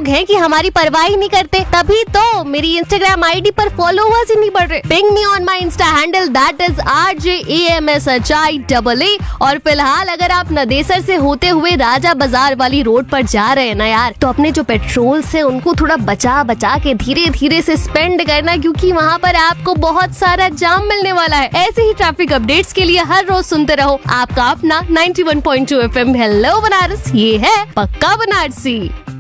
लोग हैं कि हमारी परवाह ही नहीं करते, तभी तो मेरी इंस्टाग्राम आईडी पर फॉलोवर्स ही नहीं बढ़ रहे। Ping me on my Insta handle that is RJAMSHIAA। और फिलहाल अगर आप नदेसर से होते हुए राजा बाजार वाली रोड पर जा रहे हैं ना यार, तो अपने जो पेट्रोल से उनको थोड़ा बचा बचा के धीरे धीरे से स्पेंड करना, क्योंकि वहाँ पर आपको बहुत सारा जाम मिलने वाला है। ऐसे ही ट्रैफिक अपडेट्स के लिए हर रोज सुनते रहो आपका अपना 91.2 FM हेलो बनारस, ये है पक्का बनारसी।